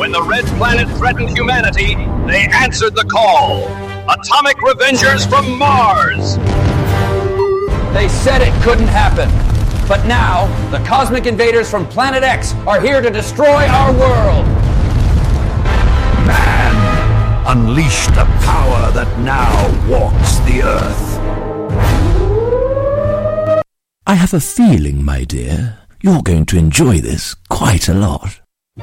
When the Red Planet threatened humanity, they answered the call. Atomic Revengers from Mars! They said it couldn't happen. But now, the cosmic invaders from Planet X are here to destroy our world. Man, unleash the power that now walks the Earth. I have a feeling, my dear, you're going to enjoy this quite a lot.